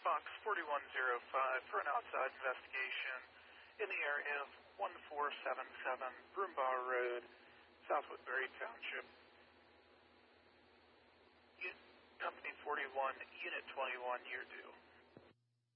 Box 4105 for an outside investigation in the area of 1477 Broombar Road, South Woodbury Township. Company 41, Unit 21, year due.